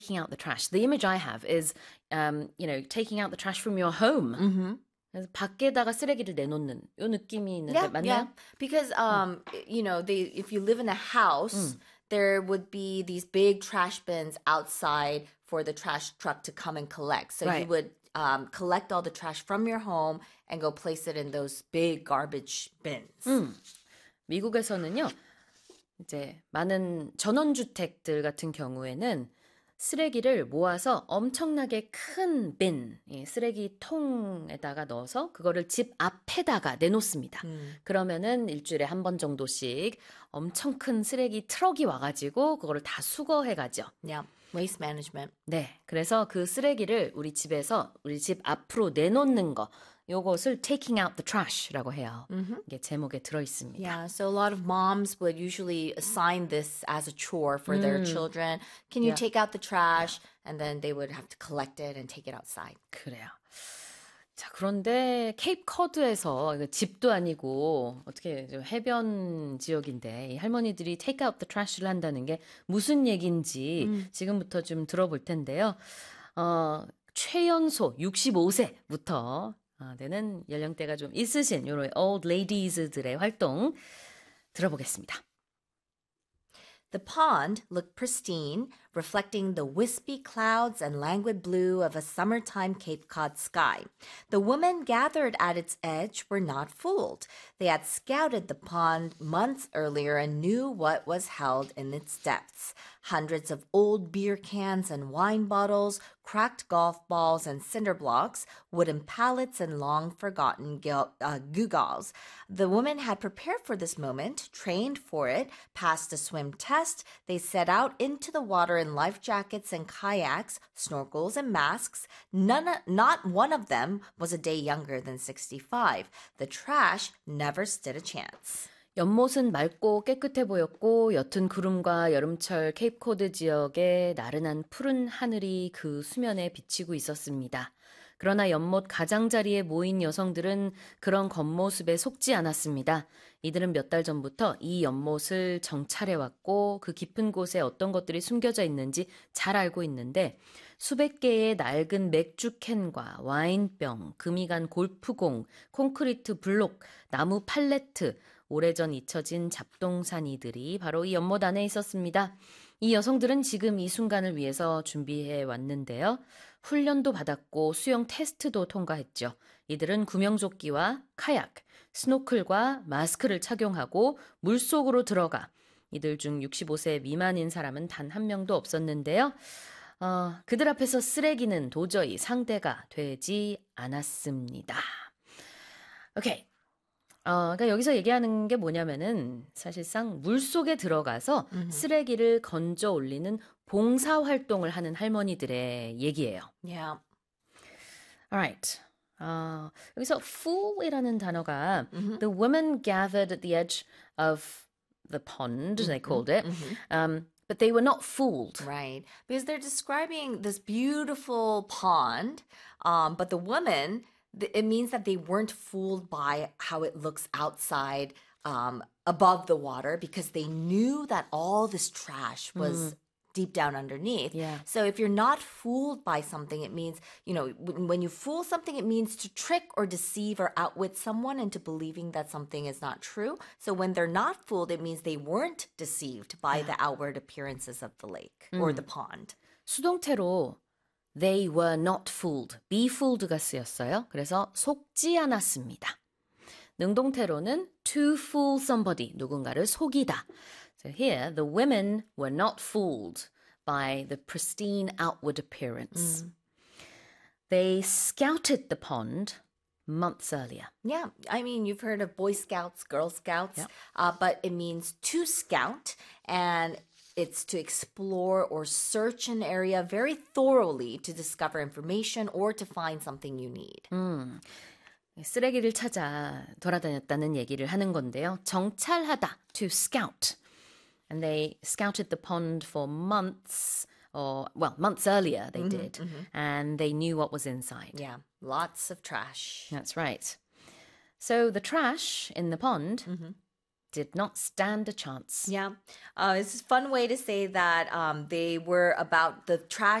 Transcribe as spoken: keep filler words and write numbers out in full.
taking out the trash. The image I have is, um, you know, taking out the trash from your home. Mm-hmm. 그래서 밖에다가 쓰레기를 내놓는 요 느낌이 있는데 Yeah, 맞나요? yeah. Because um, you know, they if you live in a house, there would be these big trash bins outside for the trash truck to come and collect. So you Right. would um, collect all the trash from your home and go place it in those big garbage bins. 음. 미국에서는요, 이제 많은 전원주택들 같은 경우에는 쓰레기를 모아서 엄청나게 큰 빈, 이 쓰레기통에다가 넣어서 그거를 집 앞에다가 내놓습니다. 음. 그러면은 일주일에 한 번 정도씩 엄청 큰 쓰레기 트럭이 와가지고 그거를 다 수거해가죠. Yeah, waste management. 네, 그래서 그 쓰레기를 우리 집에서 우리 집 앞으로 내놓는 거, 요것을 taking out the trash라고 해요. 이게 제목에 들어 있습니다. Yeah, so a lot of moms would usually assign this as a chore for their children. Can you Yeah. take out the trash? And then they would have to collect it and take it outside. 그래요. 자, 그런데 케이프 커드에서 이거 집도 아니고 어떻게 좀 해변 지역인데 이 할머니들이 take out the trash를 한다는 게 무슨 얘기인지 지금부터 좀 들어볼 텐데요. 어, 최연소 육십오 세부터 어, 되는 연령대가 좀 있으신 요런 old ladies들의 활동 들어보겠습니다. The pond looked pristine, reflecting the wispy clouds and languid blue of a summertime Cape Cod sky. The women gathered at its edge were not fooled. They had scouted the pond months earlier and knew what was held in its depths. Hundreds of old beer cans and wine bottles, cracked golf balls and cinder blocks, wooden pallets and long forgotten gil- uh, gewgaws. The women had prepared for this moment, trained for it, passed a swim test. They set out into the water in life jackets and kayaks, snorkels and masks. None, not one of them was a day younger than sixty-five. The trash never stood a chance. 연못은 맑고 깨끗해 보였고 옅은 구름과 여름철 케이프코드 지역의 나른한 푸른 하늘이 그 수면에 비치고 있었습니다. 그러나 연못 가장자리에 모인 여성들은 그런 겉모습에 속지 않았습니다. 이들은 몇 달 전부터 이 연못을 정찰해왔고 그 깊은 곳에 어떤 것들이 숨겨져 있는지 잘 알고 있는데 수백 개의 낡은 맥주캔과 와인병, 금이 간 골프공, 콘크리트 블록, 나무 팔레트, 오래전 잊혀진 잡동사니들이 바로 이 연못 안에 있었습니다. 이 여성들은 지금 이 순간을 위해서 준비해 왔는데요. 훈련도 받았고 수영 테스트도 통과했죠. 이들은 구명조끼와 카약, 스노클과 마스크를 착용하고 물속으로 들어가 이들 중 육십오 세 미만인 사람은 단 한 명도 없었는데요. 어, 그들 앞에서 쓰레기는 도저히 상대가 되지 않았습니다. 오케이. 어, 그러니까 여기서 얘기하는 게 뭐냐면은 사실상 물속에 들어가서 쓰레기를 건져 올리는 봉사 활동을 하는 할머니들의 얘기예요. Yeah. Alright. 어, 여기서 fool이라는 단어가 the women gathered at the edge of the pond, they called it, um, but they were not fooled. Right. Because they're describing this beautiful pond, um, but the women, th- it means that they weren't fooled by how it looks outside um, above the water because they knew that all this trash was deep down underneath. Yeah. So if you're not fooled by something, it means, you know, when when you fool something, it means to trick or deceive or outwit someone into believing that something is not true. So when they're not fooled, it means they weren't deceived by the outward appearances of the lake or the pond. 수동태로 they were not fooled, be fooled가 쓰였어요. 그래서 속지 않았습니다. 능동태로는 to fool somebody, 누군가를 속이다. So here, the women were not fooled by the pristine outward appearance. They scouted the pond months earlier. Yeah, I mean, you've heard of Boy Scouts, Girl Scouts, uh, but it means to scout, and it's to explore or search an area very thoroughly to discover information or to find something you need. 음, 쓰레기를 찾아 돌아다녔다는 얘기를 하는 건데요. 정찰하다, to scout. And they scouted the pond for months, or, well, months earlier they did, and they knew what was inside. Yeah, lots of trash. That's right. So the trash in the pond did not stand a chance. Yeah. Uh, it's a fun way to say that um, they were about the trash